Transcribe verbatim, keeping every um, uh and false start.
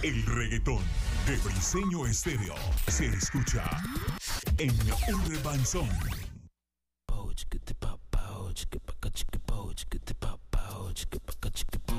El reggaetón de Briseño Estéreo se escucha en Urban Son.